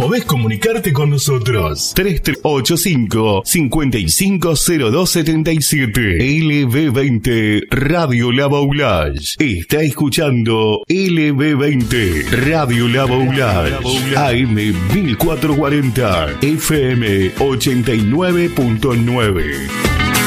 podés comunicarte con nosotros. 3385-550277. LB20 Radio La Baulage. Está escuchando LB20 Radio La Baulage. AM 1440. FM 89.9.